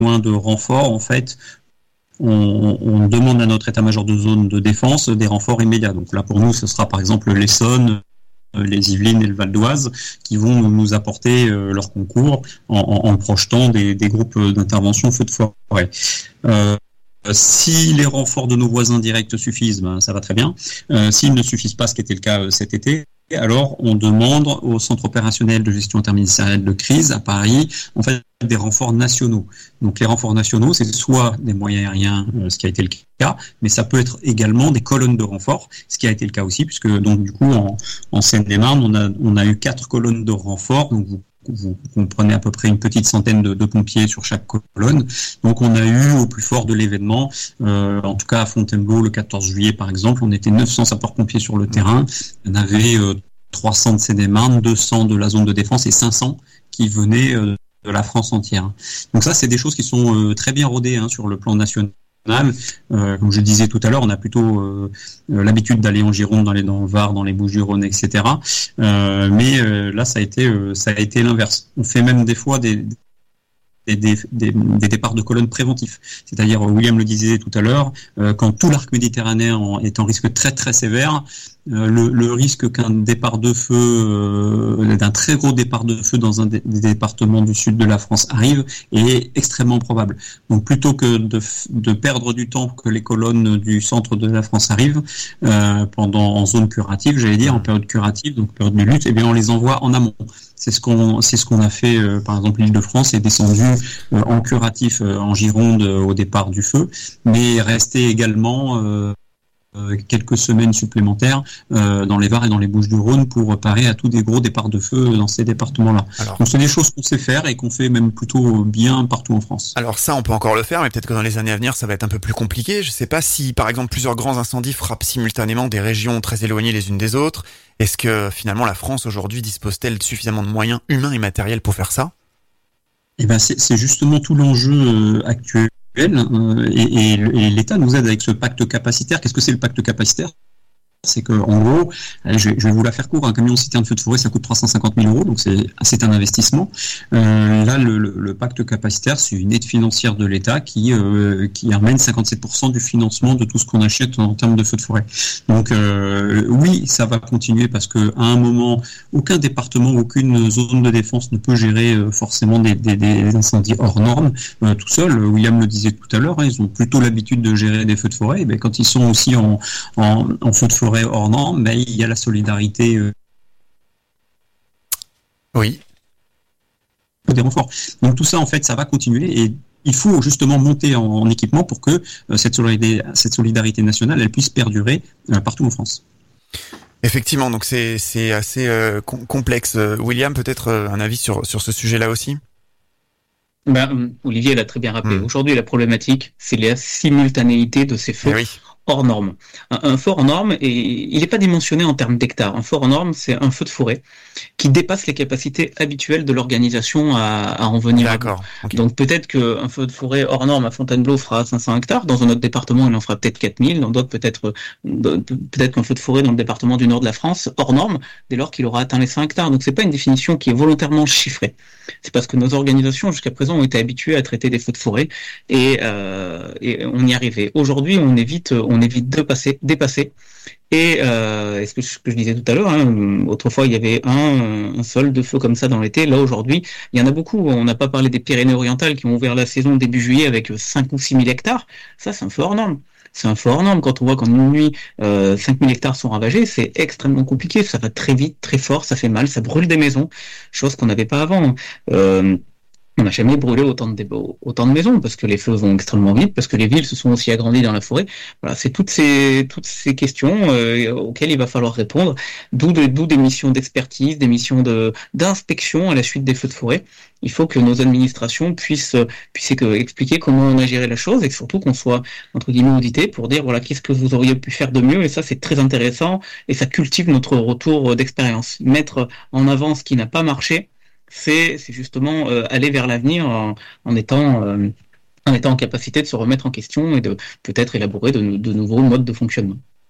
besoin de renforts, en fait, on demande à notre état-major de zone de défense des renforts immédiats. Donc là, pour nous, ce sera par exemple l'Essonne, les Yvelines et le Val d'Oise qui vont nous apporter leur concours en projetant des groupes d'intervention feu de forêt. Si les renforts de nos voisins directs suffisent, ça va très bien. S'ils ne suffisent pas, ce qui était le cas cet été, alors on demande au Centre opérationnel de gestion interministérielle de crise à Paris, en fait, des renforts nationaux. Donc les renforts nationaux, c'est soit des moyens aériens, ce qui a été le cas, mais ça peut être également des colonnes de renforts, ce qui a été le cas aussi, puisque donc du coup en Seine-et-Marne, on a eu 4 colonnes de renforts. Donc vous comprenez à peu près une petite centaine de pompiers sur chaque colonne. Donc on a eu au plus fort de l'événement, en tout cas à Fontainebleau le 14 juillet par exemple, on était 900 sapeurs-pompiers sur le terrain. On avait 300 de Seine-et-Marne, 200 de la zone de défense et 500 qui venaient de la France entière. Donc ça, c'est des choses qui sont très bien rodées sur le plan national. Comme je disais tout à l'heure, on a plutôt l'habitude d'aller en Gironde, dans le Var, dans les Bouches-du-Rhône, etc. Mais là, ça a été l'inverse. On fait même des fois des départs de colonnes préventifs. C'est-à-dire, William le disait tout à l'heure, quand tout l'arc méditerranéen est en risque très très sévère, le risque qu'un départ de feu, d'un très gros départ de feu dans un des départements du sud de la France arrive est extrêmement probable. Donc plutôt que de perdre du temps que les colonnes du centre de la France arrivent en zone curative, j'allais dire en période curative, donc période de lutte, eh bien on les envoie en amont. C'est ce qu'on a fait, par exemple l'Île-de-France est descendue en curatif en Gironde au départ du feu, mais est restée également quelques semaines supplémentaires dans les Var et dans les Bouches-du-Rhône pour parer à tous des gros départs de feu dans ces départements-là. Donc c'est des choses qu'on sait faire et qu'on fait même plutôt bien partout en France. Alors ça, on peut encore le faire, mais peut-être que dans les années à venir, ça va être un peu plus compliqué. Je ne sais pas si, par exemple, plusieurs grands incendies frappent simultanément des régions très éloignées les unes des autres. Est-ce que finalement la France aujourd'hui dispose-t-elle de suffisamment de moyens humains et matériels pour faire ça ? Eh ben c'est justement tout l'enjeu actuel. Et l'État nous aide avec ce pacte capacitaire. Qu'est-ce que c'est le pacte capacitaire ? C'est que, en gros, je vais vous la faire court, un camion citerne feu de forêt, ça coûte 350 000 €, donc c'est un investissement. Là, le pacte capacitaire, c'est une aide financière de l'État qui amène 57% du financement de tout ce qu'on achète en termes de feux de forêt. Donc, oui, ça va continuer parce que à un moment, aucun département, aucune zone de défense ne peut gérer forcément des incendies hors normes tout seul. William le disait tout à l'heure, ils ont plutôt l'habitude de gérer des feux de forêt. Et quand ils sont aussi en feu de forêt hors norme, mais il y a la solidarité des renforts. Donc tout ça, en fait, ça va continuer et il faut justement monter en équipement pour que cette solidarité nationale, elle puisse perdurer partout en France. Effectivement, donc c'est assez complexe. William, peut-être un avis sur ce sujet-là aussi ? Olivier l'a très bien rappelé. Aujourd'hui, la problématique, c'est la simultanéité de ces feux. Hors norme. Un feu hors norme, il n'est pas dimensionné en termes d'hectares. Un feu hors norme, c'est un feu de forêt qui dépasse les capacités habituelles de l'organisation à en venir. D'accord. Okay. Donc peut-être qu'un feu de forêt hors norme à Fontainebleau fera 500 hectares. Dans un autre département, il en fera peut-être 4000. Dans d'autres, peut-être qu'un feu de forêt dans le département du nord de la France, hors norme, dès lors qu'il aura atteint les 100 hectares. Donc c'est pas une définition qui est volontairement chiffrée. C'est parce que nos organisations, jusqu'à présent, ont été habituées à traiter des feux de forêt et on y arrivait. Aujourd'hui, on évite de dépasser. Et ce que je disais tout à l'heure, autrefois il y avait un seul de feu comme ça dans l'été. Là aujourd'hui, il y en a beaucoup. On n'a pas parlé des Pyrénées-Orientales qui ont ouvert la saison début juillet avec 5 ou 6 000 hectares. Ça, c'est un feu hors norme. C'est un feu hors norme. Quand on voit qu'en une nuit, 5 000 hectares sont ravagés, c'est extrêmement compliqué. Ça va très vite, très fort, ça fait mal, ça brûle des maisons, chose qu'on n'avait pas avant. On n'a jamais brûlé autant de maisons parce que les feux vont extrêmement vite, parce que les villes se sont aussi agrandies dans la forêt. Voilà, c'est toutes ces questions auxquelles il va falloir répondre. D'où des missions d'expertise, des missions d'inspection à la suite des feux de forêt. Il faut que nos administrations puissent expliquer comment on a géré la chose et que surtout qu'on soit entre guillemets audité pour dire voilà qu'est-ce que vous auriez pu faire de mieux. Et ça c'est très intéressant et ça cultive notre retour d'expérience. Mettre en avant ce qui n'a pas marché. C'est justement aller vers l'avenir en étant en capacité de se remettre en question et de peut-être élaborer de nouveaux modes de fonctionnement.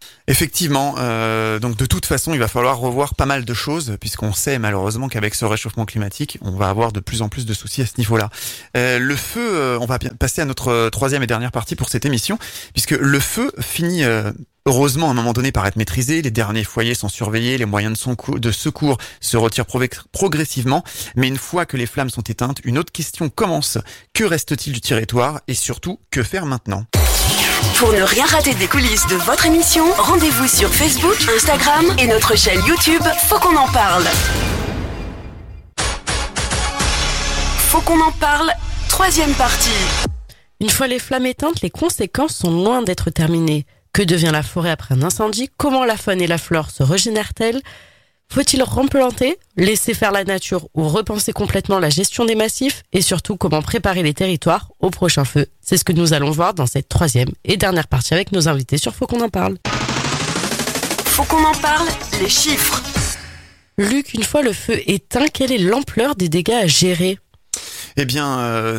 Effectivement, donc de toute façon, il va falloir revoir pas mal de choses, puisqu'on sait malheureusement qu'avec ce réchauffement climatique, on va avoir de plus en plus de soucis à ce niveau-là. Le feu, on va passer à notre troisième et dernière partie pour cette émission, puisque le feu finit heureusement à un moment donné par être maîtrisé, les derniers foyers sont surveillés, les moyens de secours se retirent progressivement, mais une fois que les flammes sont éteintes, une autre question commence. Que reste-t-il du territoire et surtout, que faire maintenant ? Pour ne rien rater des coulisses de votre émission, rendez-vous sur Facebook, Instagram et notre chaîne YouTube Faut qu'on en parle. Faut qu'on en parle, troisième partie. Une fois les flammes éteintes, les conséquences sont loin d'être terminées. Que devient la forêt après un incendie ? Comment la faune et la flore se régénèrent-elles ? Faut-il replanter, laisser faire la nature ou repenser complètement la gestion des massifs ? Et surtout, comment préparer les territoires au prochain feu ? C'est ce que nous allons voir dans cette troisième et dernière partie avec nos invités sur Faut qu'on en parle. Faut qu'on en parle, les chiffres. Luc, une fois le feu éteint, quelle est l'ampleur des dégâts à gérer ? Eh bien,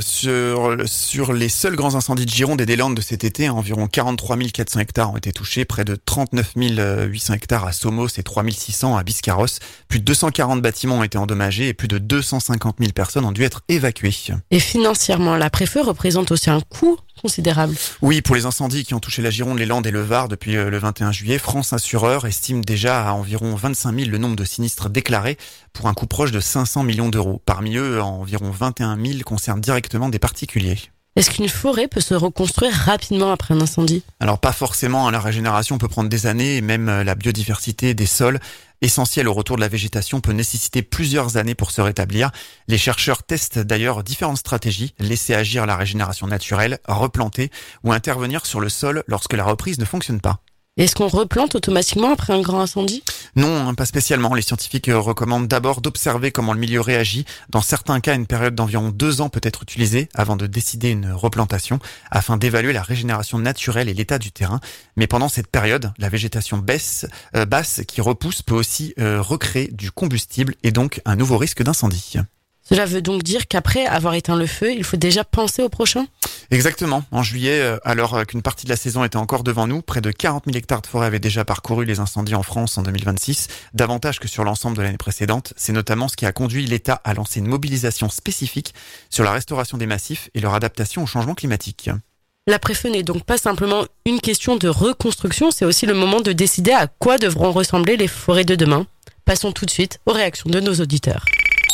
sur les seuls grands incendies de Gironde et des Landes de cet été, environ 43 400 hectares ont été touchés, près de 39 800 hectares à Somos et 3 600 à Biscarrosse. Plus de 240 bâtiments ont été endommagés et plus de 250 000 personnes ont dû être évacuées. Et financièrement, l'après-feu représente aussi un coût considérable. Oui, pour les incendies qui ont touché la Gironde, les Landes et le Var depuis le 21 juillet, France Assureur estime déjà à environ 25 000 le nombre de sinistres déclarés pour un coût proche de 500 millions d'euros. Parmi eux, environ 21 000 concernent directement des particuliers. Est-ce qu'une forêt peut se reconstruire rapidement après un incendie ? Alors pas forcément, la régénération peut prendre des années et même la biodiversité des sols, essentielle au retour de la végétation, peut nécessiter plusieurs années pour se rétablir. Les chercheurs testent d'ailleurs différentes stratégies, laisser agir la régénération naturelle, replanter ou intervenir sur le sol lorsque la reprise ne fonctionne pas. Est-ce qu'on replante automatiquement après un grand incendie ? Non, pas spécialement. Les scientifiques recommandent d'abord d'observer comment le milieu réagit. Dans certains cas, une période d'environ 2 ans peut être utilisée avant de décider une replantation afin d'évaluer la régénération naturelle et l'état du terrain. Mais pendant cette période, la végétation basse qui repousse peut aussi recréer du combustible et donc un nouveau risque d'incendie. Cela veut donc dire qu'après avoir éteint le feu, il faut déjà penser au prochain ? Exactement. En juillet, alors qu'une partie de la saison était encore devant nous, près de 40 000 hectares de forêt avaient déjà parcouru les incendies en France en 2026, davantage que sur l'ensemble de l'année précédente. C'est notamment ce qui a conduit l'État à lancer une mobilisation spécifique sur la restauration des massifs et leur adaptation au changement climatique. L'après-feu n'est donc pas simplement une question de reconstruction, c'est aussi le moment de décider à quoi devront ressembler les forêts de demain. Passons tout de suite aux réactions de nos auditeurs.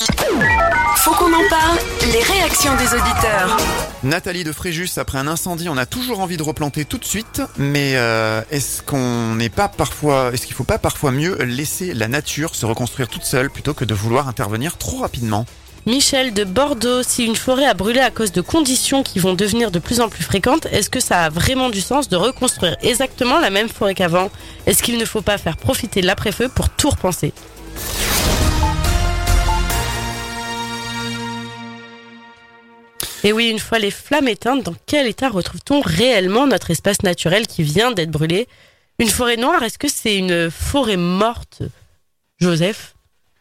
Faut qu'on en parle, les réactions des auditeurs. Nathalie de Fréjus, après un incendie, on a toujours envie de replanter tout de suite, mais est-ce qu'il faut pas parfois mieux laisser la nature se reconstruire toute seule plutôt que de vouloir intervenir trop rapidement ? Michel de Bordeaux, si une forêt a brûlé à cause de conditions qui vont devenir de plus en plus fréquentes, est-ce que ça a vraiment du sens de reconstruire exactement la même forêt qu'avant ? Est-ce qu'il ne faut pas faire profiter l'après-feu pour tout repenser ? Et oui, une fois les flammes éteintes, dans quel état retrouve-t-on réellement notre espace naturel qui vient d'être brûlé ? Une forêt noire, est-ce que c'est une forêt morte, Joseph ?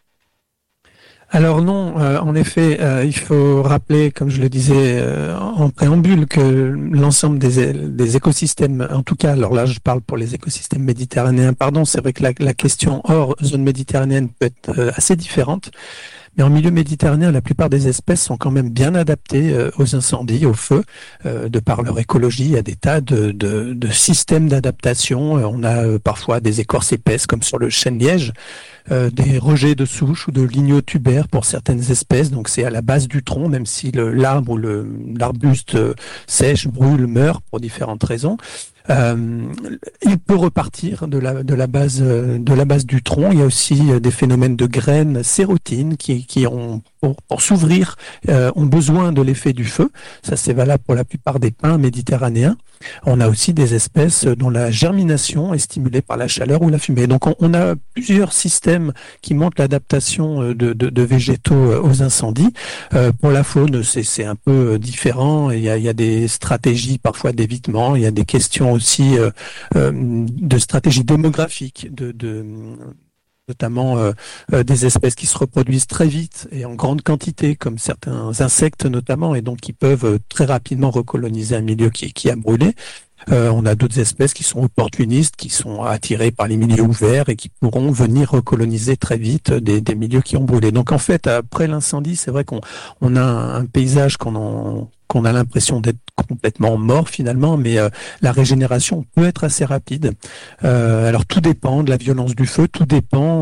Alors non, en effet, il faut rappeler, comme je le disais en préambule, que l'ensemble des écosystèmes, en tout cas, alors là je parle pour les écosystèmes méditerranéens, c'est vrai que la question hors zone méditerranéenne peut être assez différente. Mais en milieu méditerranéen, la plupart des espèces sont quand même bien adaptées aux incendies, aux feux, de par leur écologie. Il y a des tas de systèmes d'adaptation. On a parfois des écorces épaisses, comme sur le chêne-liège, des rejets de souches ou de lignotubères pour certaines espèces. Donc c'est à la base du tronc, même si l'arbre ou l'arbuste sèche, brûle, meurt pour différentes raisons. Il peut repartir de la base du tronc. Il y a aussi des phénomènes de graines sérotines qui ont pour s'ouvrir ont besoin de l'effet du feu. Ça c'est valable pour la plupart des pins méditerranéens. On a aussi des espèces dont la germination est stimulée par la chaleur ou la fumée. Donc on a plusieurs systèmes qui montrent l'adaptation de végétaux aux incendies. Pour la faune, c'est un peu différent. Il y a des stratégies parfois d'évitement. Il y a des questions aussi de stratégie démographique, notamment des espèces qui se reproduisent très vite et en grande quantité, comme certains insectes notamment, et donc qui peuvent très rapidement recoloniser un milieu qui a brûlé. On a d'autres espèces qui sont opportunistes, qui sont attirées par les milieux ouverts et qui pourront venir recoloniser très vite des milieux qui ont brûlé. Donc en fait, après l'incendie, c'est vrai qu'on a un paysage qu'on a l'impression d'être complètement mort finalement, mais la régénération peut être assez rapide. Alors tout dépend de la violence du feu, tout dépend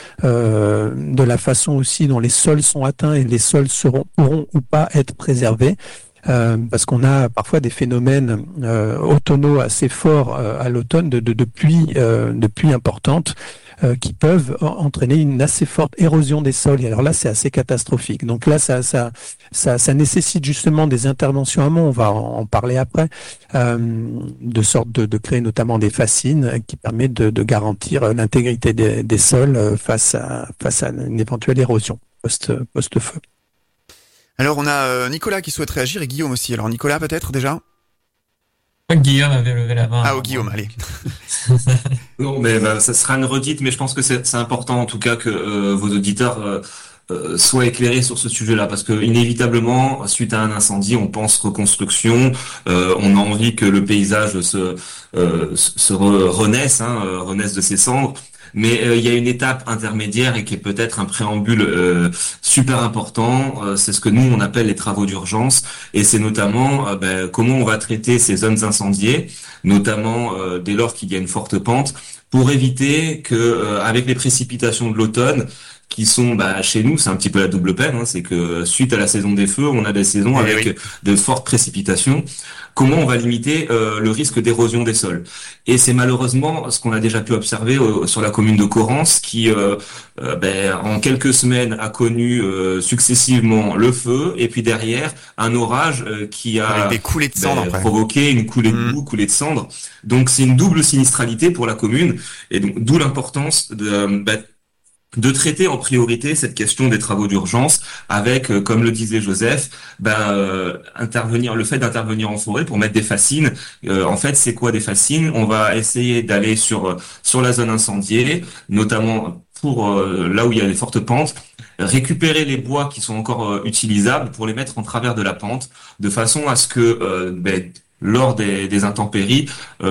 de la façon aussi dont les sols sont atteints et les sols pourront ou pas être préservés. Parce qu'on a parfois des phénomènes automnaux assez forts à l'automne de pluies importantes qui peuvent entraîner une assez forte érosion des sols. Et alors là, c'est assez catastrophique. Donc là, ça nécessite justement des interventions amont. On va en parler après, de sorte de créer notamment des fascines qui permettent de garantir l'intégrité des sols face à une éventuelle érosion post-feu. Alors on a Nicolas qui souhaite réagir et Guillaume aussi. Alors Nicolas peut-être déjà ? Guillaume avait levé la main. Ah oh Guillaume, allez. Non mais ça sera une redite, mais je pense que c'est important en tout cas que vos auditeurs soient éclairés sur ce sujet-là, parce que inévitablement, suite à un incendie, on pense reconstruction, on a envie que le paysage renaisse, renaisse de ses cendres. Mais il y a une étape intermédiaire et qui est peut-être un préambule super important. C'est ce que nous on appelle les travaux d'urgence, et c'est notamment comment on va traiter ces zones incendiées, notamment dès lors qu'il y a une forte pente, pour éviter que avec les précipitations de l'automne qui sont chez nous, c'est un petit peu la double peine, c'est que suite à la saison des feux, on a des saisons avec de fortes précipitations. Comment on va limiter le risque d'érosion des sols? Et c'est malheureusement ce qu'on a déjà pu observer sur la commune de Corrence, qui en quelques semaines a connu successivement le feu et puis derrière un orage qui a avec des coulées de cendres provoqué une coulée de boue, coulée de cendres. Donc c'est une double sinistralité pour la commune, et donc d'où l'importance de traiter en priorité cette question des travaux d'urgence avec, comme le disait Joseph, le fait d'intervenir en forêt pour mettre des fascines. En fait, c'est quoi des fascines? On va essayer d'aller sur la zone incendiée, notamment pour là où il y a des fortes pentes, récupérer les bois qui sont encore utilisables pour les mettre en travers de la pente, de façon à ce que lors des intempéries,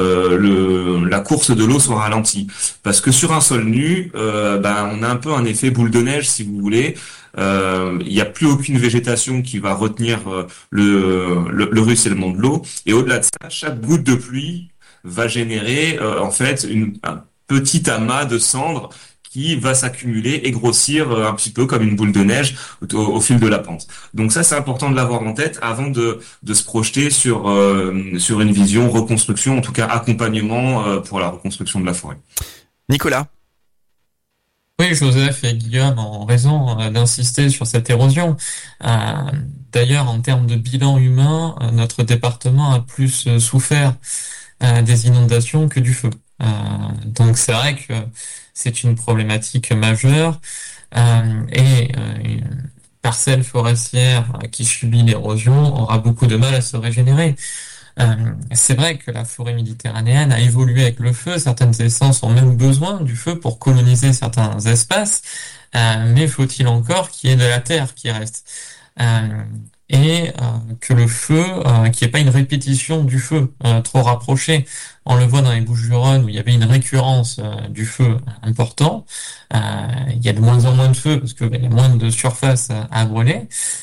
la course de l'eau soit ralentie. Parce que sur un sol nu, on a un peu un effet boule de neige, si vous voulez. Il n'y a plus aucune végétation qui va retenir le ruissellement de l'eau. Et au-delà de ça, chaque goutte de pluie va générer un petit amas de cendres qui va s'accumuler et grossir un petit peu comme une boule de neige au fil de la pente. Donc ça, c'est important de l'avoir en tête avant de se projeter sur une vision reconstruction, en tout cas accompagnement pour la reconstruction de la forêt. Nicolas. Oui, Joseph et Guillaume ont raison d'insister sur cette érosion. D'ailleurs, en termes de bilan humain, notre département a plus souffert des inondations que du feu. Donc c'est vrai que c'est une problématique majeure, et une parcelle forestière qui subit l'érosion aura beaucoup de mal à se régénérer. C'est vrai que la forêt méditerranéenne a évolué avec le feu, certaines essences ont même besoin du feu pour coloniser certains espaces, mais faut-il encore qu'il y ait de la terre qui reste, et que le feu, qu'il n'y ait pas une répétition du feu trop rapprochée. On le voit dans les Bouches-du-Rhône où il y avait une récurrence du feu important. Il y a de moins en moins de feu parce qu'il y a moins de surface à brûler.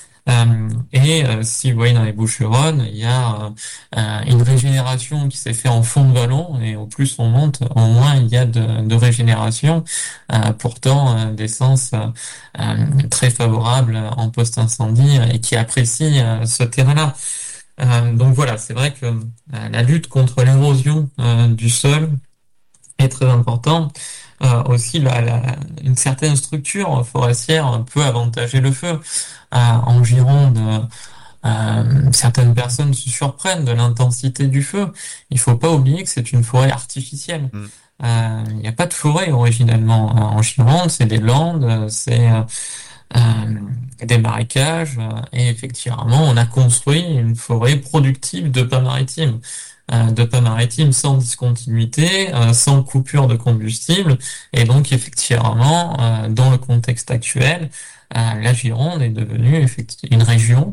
Si vous voyez dans les Bouches-du-Rhône, il y a une régénération qui s'est faite en fond de vallon, et au plus on monte, au moins il y a de régénération, pourtant d'essence très favorable en post-incendie et qui apprécie ce terrain-là. Donc voilà, c'est vrai que la lutte contre l'érosion du sol est très importante. Aussi, une certaine structure forestière peut avantager le feu. En Gironde, certaines personnes se surprennent de l'intensité du feu. Il faut pas oublier que c'est une forêt artificielle. Il n'y a pas de forêt originellement en Gironde, c'est des landes, c'est des marécages, et effectivement, on a construit une forêt productive de pins maritimes. De pins maritimes sans discontinuité, sans coupure de combustible, et donc effectivement, dans le contexte actuel, la Gironde est devenue une région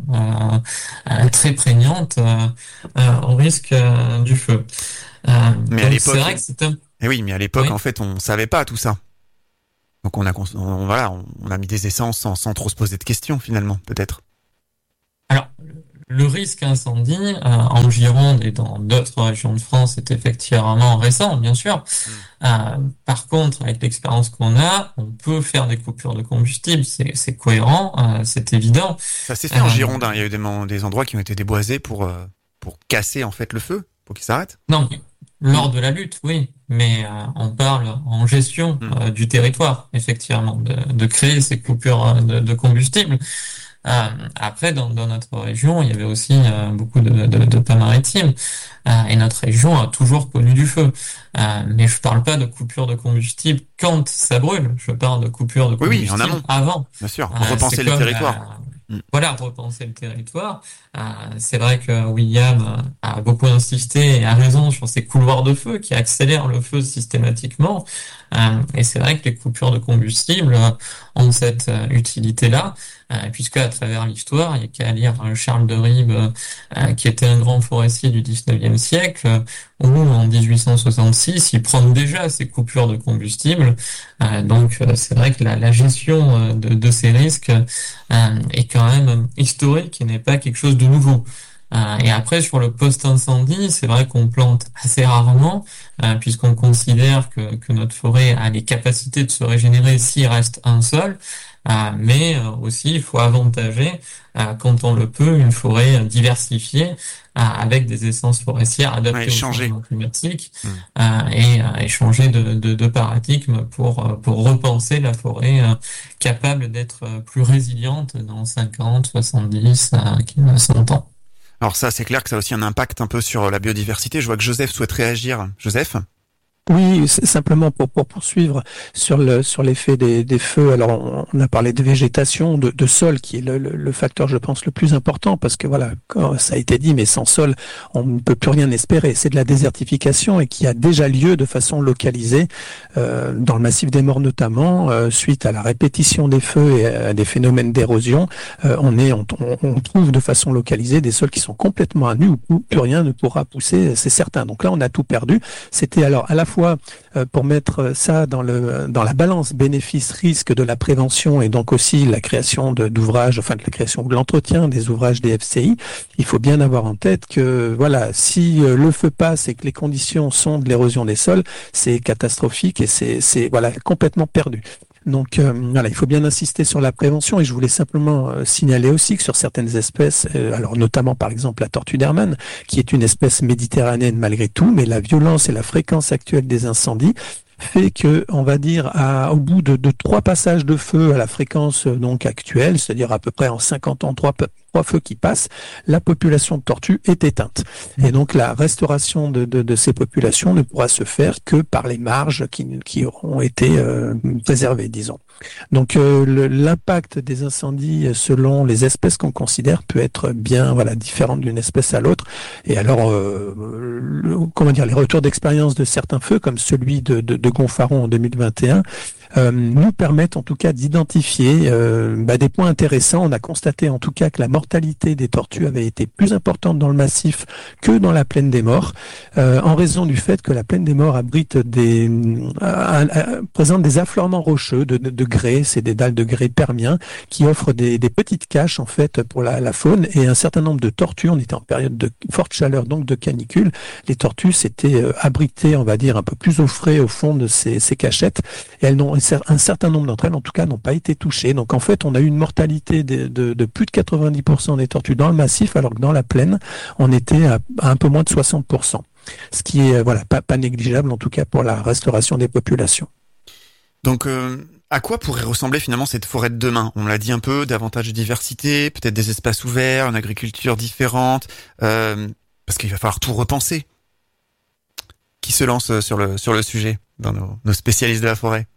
très prégnante au risque du feu. Mais à Donc l'époque, c'est vrai que c'est un... eh oui, mais à l'époque, Oui. en fait, on savait pas tout ça. Donc on a mis des essences sans trop se poser de questions finalement, peut-être. Alors, le risque incendie en Gironde et dans d'autres régions de France est effectivement récent, bien sûr. Par contre, avec l'expérience qu'on a, on peut faire des coupures de combustible, c'est cohérent, c'est évident. Ça s'est fait en Gironde, hein. Il y a eu des endroits qui ont été déboisés pour casser en fait le feu, pour qu'il s'arrête. Non, mais lors de la lutte, oui, mais on parle en gestion du territoire, effectivement, de créer ces coupures de combustible. Après, dans notre région, il y avait aussi beaucoup de pins maritimes, et notre région a toujours connu du feu. Mais je parle pas de coupure de combustible quand ça brûle, je parle de coupure de Oui, en combustible amont. avant. Bien sûr, C'est repenser le comme territoire. voilà, repenser le territoire. C'est vrai que William a beaucoup insisté et a raison sur ces couloirs de feu qui accélèrent le feu systématiquement. Et c'est vrai que les coupures de combustible ont cette utilité-là, puisque à travers l'histoire, il y a qu'à lire Charles de Ribe, qui était un grand forestier du 19e siècle, où en 1866, il prend déjà ces coupures de combustible. Donc c'est vrai que la gestion de ces risques est quand même historique et n'est pas quelque chose de nouveau. Et après, sur le post-incendie, c'est vrai qu'on plante assez rarement, puisqu'on considère que notre forêt a les capacités de se régénérer s'il reste un sol. Mais aussi, il faut avantager, quand on le peut, une forêt diversifiée, avec des essences forestières adaptées au changement climatique, et changer de paradigme pour repenser la forêt capable d'être plus résiliente dans 50, 70, 100 ans. Alors ça, c'est clair que ça a aussi un impact un peu sur la biodiversité. Je vois que Joseph souhaite réagir. Joseph ? Oui, c'est simplement pour poursuivre sur l'effet des feux. Alors, on a parlé de végétation, de sol, qui est le facteur, je pense, le plus important, parce que voilà, ça a été dit, mais sans sol, on ne peut plus rien espérer. C'est de la désertification et qui a déjà lieu de façon localisée dans le massif des Morts notamment, suite à la répétition des feux et à des phénomènes d'érosion. On trouve de façon localisée des sols qui sont complètement à nu où plus rien ne pourra pousser, c'est certain. Donc là, on a tout perdu. C'était alors à la fois pour mettre ça dans la balance bénéfice-risque de la prévention et donc aussi la création d'ouvrages, enfin de la création de l'entretien des ouvrages des FCI, il faut bien avoir en tête que voilà, si le feu passe et que les conditions sont de l'érosion des sols, c'est catastrophique et c'est voilà complètement perdu. Donc voilà, il faut bien insister sur la prévention et je voulais simplement signaler aussi que sur certaines espèces, alors notamment par exemple la tortue d'Hermann, qui est une espèce méditerranéenne malgré tout, mais la violence et la fréquence actuelle des incendies fait que, on va dire, au bout de 3 passages de feu à la fréquence donc actuelle, c'est-à-dire à peu près en 50 ans, 3 feux qui passent, la population de tortues est éteinte. Et donc la restauration de ces populations ne pourra se faire que par les marges qui auront été préservées, disons. Donc l'impact des incendies selon les espèces qu'on considère peut être bien différent d'une espèce à l'autre. Et alors, les retours d'expérience de certains feux, comme celui de Gonfaron en 2021, nous permettent en tout cas d'identifier des points intéressants. On a constaté en tout cas que la mortalité des tortues avait été plus importante dans le massif que dans la plaine des Morts, en raison du fait que la plaine des Morts abrite présente des affleurements rocheux de grès, c'est des dalles de grès permien qui offrent des petites caches en fait pour la faune, et un certain nombre de tortues, on était en période de forte chaleur, donc de canicule, les tortues s'étaient abritées, on va dire, un peu plus au frais au fond de ces cachettes, et un certain nombre d'entre elles en tout cas n'ont pas été touchées. Donc en fait on a eu une mortalité de plus de 90% des tortues dans le massif, alors que dans la plaine on était à un peu moins de 60%. Ce qui est pas négligeable en tout cas pour la restauration des populations. Donc à quoi pourrait ressembler finalement cette forêt de demain ? On l'a dit un peu, davantage de diversité, peut-être des espaces ouverts, une agriculture différente, parce qu'il va falloir tout repenser. Qui se lance sur le sujet dans nos spécialistes de la forêt ?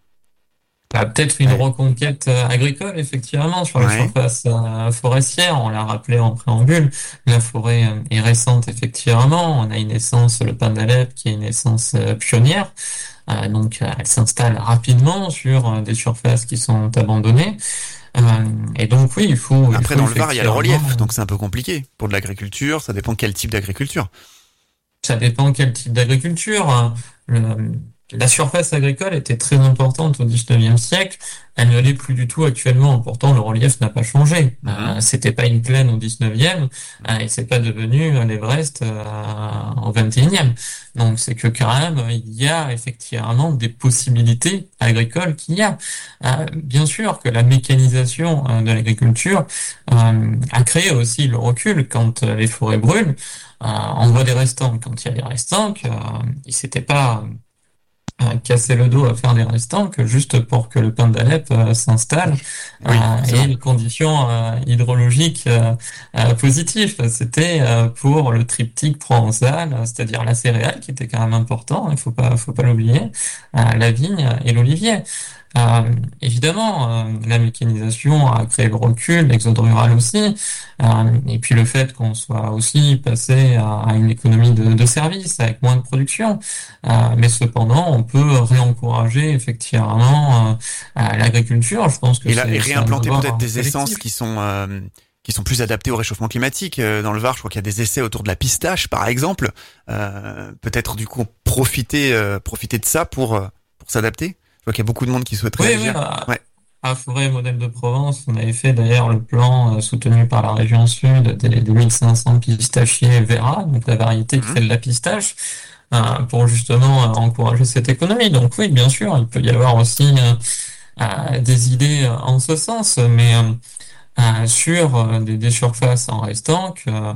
Peut-être une reconquête agricole, effectivement, sur les surfaces forestières. On l'a rappelé en préambule. La forêt est récente, effectivement. On a une essence, le pin d'Alep, qui est une essence pionnière. Donc, elle s'installe rapidement sur des surfaces qui sont abandonnées. Et donc, oui, il faut... Après, dans le Var, il y a le relief, donc c'est un peu compliqué. Pour de l'agriculture, ça dépend quel type d'agriculture. Ça dépend quel type d'agriculture. La surface agricole était très importante au XIXe siècle. Elle ne l'est plus du tout actuellement. Pourtant, le relief n'a pas changé. C'était pas une plaine au XIXe et c'est pas devenu l'Everest au XXIe. Donc, c'est que quand même, il y a effectivement des possibilités agricoles qu'il y a. Bien sûr que la mécanisation de l'agriculture a créé aussi le recul quand les forêts brûlent. On voit des restants. Quand il y a des restants, ils s'étaient pas casser le dos à faire des restants que juste pour que le pin d'Alep s'installe et les conditions hydrologiques positives. C'était pour le triptyque provençal, c'est-à-dire la céréale qui était quand même important, il faut pas l'oublier, la vigne et l'olivier. Évidemment, la mécanisation a créé le recul, l'exode rural aussi, et puis le fait qu'on soit aussi passé à une économie de services avec moins de production, mais cependant on peut réencourager effectivement l'agriculture. Je pense que et réimplanter peut-être des essences qui sont plus adaptées au réchauffement climatique. Dans le Var, je crois qu'il y a des essais autour de la pistache, par exemple. Peut-être du coup profiter de ça pour s'adapter. Je vois qu'il y a beaucoup de monde qui souhaite réagir. À Forêt Modèle de Provence, on avait fait d'ailleurs le plan soutenu par la région Sud des 1500 pistachiers Vera, donc la variété qui fait de la pistache, pour justement encourager cette économie. Donc oui, bien sûr, il peut y avoir aussi des idées en ce sens, mais sur des surfaces en restant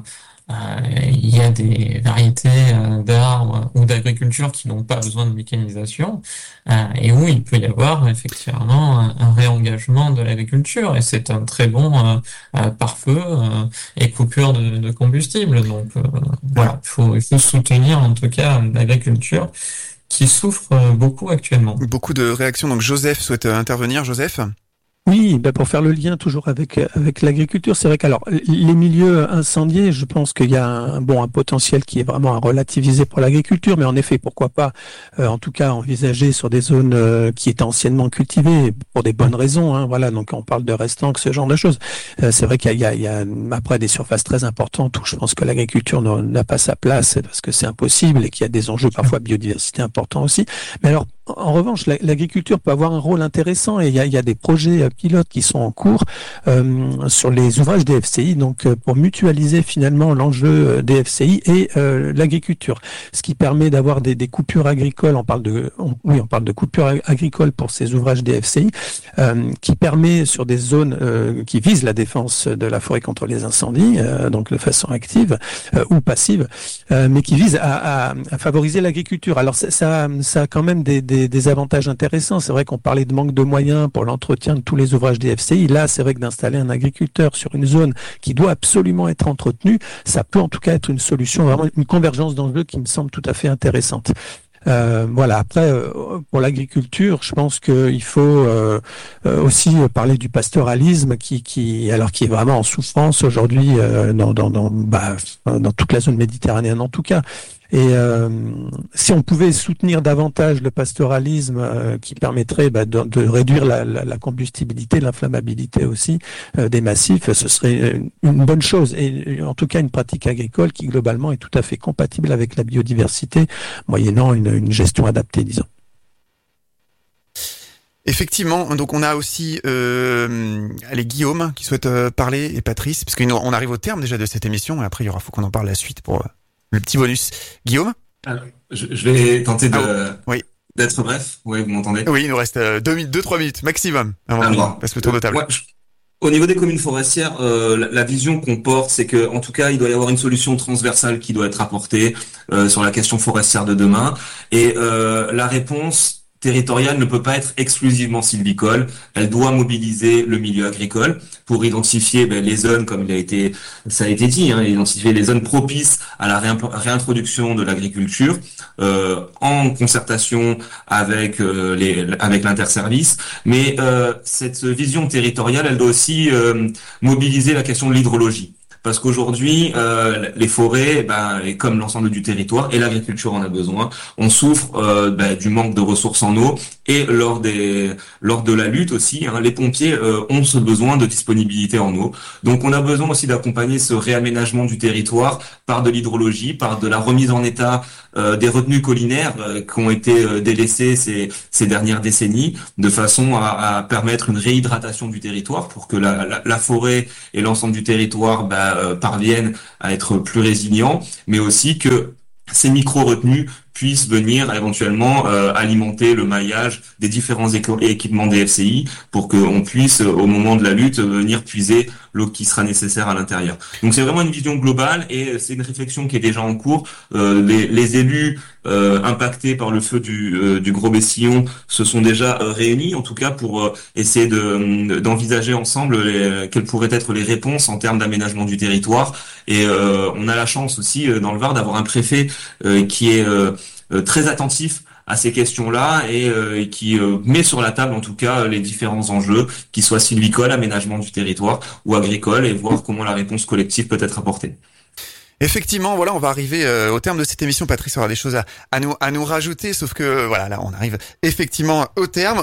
il y a des variétés d'arbres ou d'agriculture qui n'ont pas besoin de mécanisation et où il peut y avoir effectivement un réengagement de l'agriculture et c'est un très bon pare-feu et coupure de combustible. Donc voilà, il faut soutenir en tout cas l'agriculture qui souffre beaucoup actuellement. Beaucoup de réactions. Donc Joseph souhaite intervenir. Joseph ? Oui, pour faire le lien toujours avec l'agriculture, c'est vrai qu'alors les milieux incendiés, je pense qu'il y a un potentiel qui est vraiment à relativiser pour l'agriculture, mais en effet, pourquoi pas, en tout cas envisager sur des zones qui étaient anciennement cultivées pour des bonnes raisons. Voilà, donc on parle de restants, ce genre de choses. C'est vrai qu'il y a après des surfaces très importantes où je pense que l'agriculture n'a pas sa place parce que c'est impossible et qu'il y a des enjeux parfois biodiversité importants aussi. Mais alors en revanche, l'agriculture peut avoir un rôle intéressant et il y a des projets pilotes qui sont en cours sur les ouvrages DFCI, donc pour mutualiser finalement l'enjeu DFCI et l'agriculture, ce qui permet d'avoir des coupures agricoles. On parle de coupures agricoles pour ces ouvrages DFCI, qui permet sur des zones qui visent la défense de la forêt contre les incendies, donc de façon active ou passive, mais qui visent à favoriser l'agriculture. Alors ça a quand même des avantages intéressants. C'est vrai qu'on parlait de manque de moyens pour l'entretien de tous les ouvrages DFCI. Là, c'est vrai que d'installer un agriculteur sur une zone qui doit absolument être entretenue, ça peut en tout cas être une solution, vraiment une convergence d'enjeux qui me semble tout à fait intéressante. Voilà. Après, pour l'agriculture, je pense qu'il faut aussi parler du pastoralisme qui est vraiment en souffrance aujourd'hui dans toute la zone méditerranéenne en tout cas. Et si on pouvait soutenir davantage le pastoralisme qui permettrait de réduire la combustibilité, l'inflammabilité aussi des massifs, ce serait une bonne chose. Et en tout cas, une pratique agricole qui globalement est tout à fait compatible avec la biodiversité, moyennant une gestion adaptée, disons. Effectivement, donc on a aussi Guillaume qui souhaite parler et Patrice, parce qu'on arrive au terme déjà de cette émission, et après faut qu'on en parle la suite pour le petit bonus. Guillaume ? Alors, je vais tenter d'être bref. Oui, vous m'entendez ? Oui, il nous reste 2-3 minutes maximum avant qu'on passe le tour de table. Au niveau des communes forestières, la vision qu'on porte, c'est que, en tout cas, il doit y avoir une solution transversale qui doit être apportée sur la question forestière de demain. Et la réponse territoriale ne peut pas être exclusivement sylvicole. Elle doit mobiliser le milieu agricole pour identifier les zones, comme ça a été dit, identifier les zones propices à la réintroduction de l'agriculture en concertation avec l'interservice. Mais cette vision territoriale, elle doit aussi mobiliser la question de l'hydrologie. Parce qu'aujourd'hui, les forêts, et comme l'ensemble du territoire, et l'agriculture en a besoin, on souffre du manque de ressources en eau. Et lors de la lutte aussi, les pompiers ont ce besoin de disponibilité en eau. Donc on a besoin aussi d'accompagner ce réaménagement du territoire par de l'hydrologie, par de la remise en état des retenues collinaires qui ont été délaissées ces dernières décennies, de façon à permettre une réhydratation du territoire pour que la forêt et l'ensemble du territoire parviennent à être plus résilients, mais aussi que ces micro-retenues puissent venir éventuellement alimenter le maillage des différents équipements des FCI pour qu'on puisse, au moment de la lutte, venir puiser l'eau qui sera nécessaire à l'intérieur. Donc c'est vraiment une vision globale et c'est une réflexion qui est déjà en cours. Les élus impactés par le feu du Gros Bessillon se sont déjà réunis, en tout cas pour essayer d'envisager ensemble quelles pourraient être les réponses en termes d'aménagement du territoire. Et on a la chance aussi dans le Var d'avoir un préfet qui est très attentif à ces questions-là et qui met sur la table en tout cas les différents enjeux, qu'ils soient sylvicoles, aménagement du territoire ou agricole, et voir comment la réponse collective peut être apportée. Effectivement, voilà, on va arriver au terme de cette émission. Patrice aura des choses à nous rajouter, sauf que voilà, là, on arrive effectivement au terme.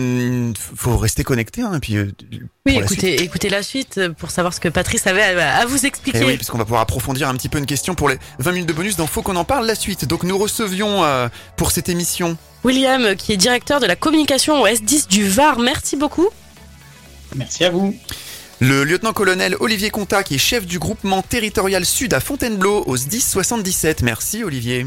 Faut rester connecté, et puis. Oui, écoutez la suite pour savoir ce que Patrice avait à vous expliquer. Et oui, puisqu'on va pouvoir approfondir un petit peu une question pour les 20 minutes de bonus dans Faut qu'on en parle la suite. Donc nous recevions pour cette émission William, qui est directeur de la communication au S10 du Var. Merci beaucoup. Merci à vous. Le lieutenant-colonel Olivier Contat, qui est chef du groupement territorial sud à Fontainebleau, au SDIS 77. Merci Olivier.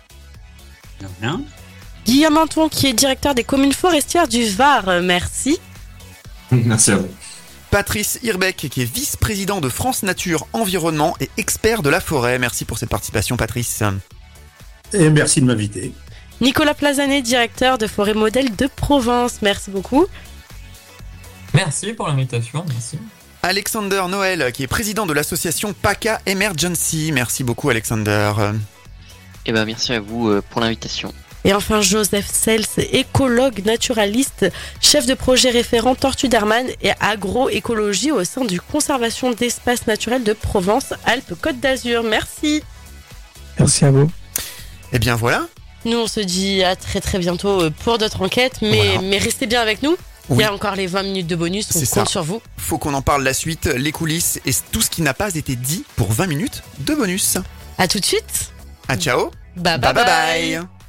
Bien. Guillaume Anton, qui est directeur des communes forestières du Var. Merci. Merci à vous. Patrice Hirbeck, qui est vice-président de France Nature Environnement et expert de la forêt. Merci pour cette participation, Patrice. Et merci de m'inviter. Nicolas Plazanet, directeur de Forêt Modèle de Provence. Merci beaucoup. Merci pour l'invitation, merci. Alexander Noël, qui est président de l'association PACA Emergency. Merci beaucoup, Alexander. Merci à vous pour l'invitation. Et enfin, Joseph Sels, écologue naturaliste, chef de projet référent Tortue d'Hermann et agroécologie au sein du Conservation d'espaces naturels de Provence-Alpes-Côte d'Azur. Merci. Merci à vous. Et bien voilà. Nous, on se dit à très très bientôt pour d'autres enquêtes, mais restez bien avec nous. Oui. Il y a encore les 20 minutes de bonus, on compte sur vous. Faut qu'on en parle la suite, les coulisses et tout ce qui n'a pas été dit pour 20 minutes de bonus. À tout de suite. À ciao. Bye.